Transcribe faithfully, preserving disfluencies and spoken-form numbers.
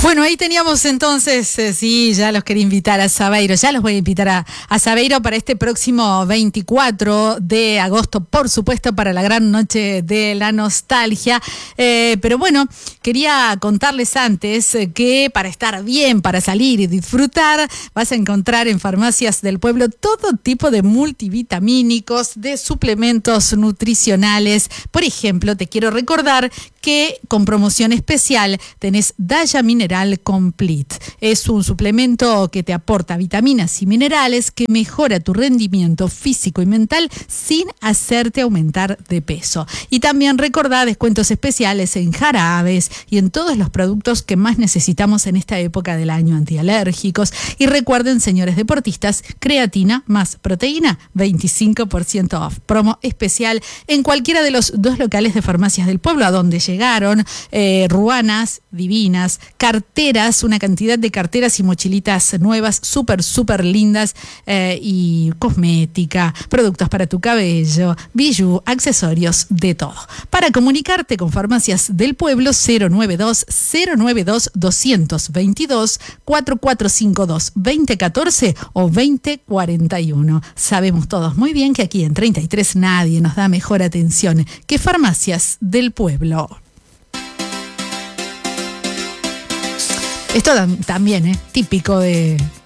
Bueno, ahí teníamos entonces, eh, sí, ya los quería invitar a Sabeiro, ya los voy a invitar a, a Sabeiro para este próximo veinticuatro de agosto, por supuesto, para la gran noche de la nostalgia. Eh, pero bueno, quería contarles antes eh, que para estar bien, para salir y disfrutar, vas a encontrar en Farmacias del Pueblo todo tipo de multivitamínicos, de suplementos nutricionales. Por ejemplo, te quiero recordar que con promoción especial tenés Daya Mineral Complete. Es un suplemento que te aporta vitaminas y minerales que mejora tu rendimiento físico y mental sin hacerte aumentar de peso. Y también recordá descuentos especiales en jarabes y en todos los productos que más necesitamos en esta época del año, antialérgicos. Y recuerden, señores deportistas, creatina más proteína, veinticinco por ciento off. Promo especial en cualquiera de los dos locales de Farmacias del Pueblo, a donde llegaron eh, ruanas divinas, carteras, una cantidad de carteras y mochilitas nuevas, súper, súper lindas, eh, y cosmética, productos para tu cabello, bijú, accesorios, de todo. Para comunicarte con Farmacias del Pueblo, cero nueve dos, cero nueve dos, dos dos dos, cuatro cuatro cinco dos, dos cero uno cuatro o dos cero cuatro uno. Sabemos todos muy bien que aquí en treinta y tres nadie nos da mejor atención que Farmacias del Pueblo. Esto también, ¿eh? Típico de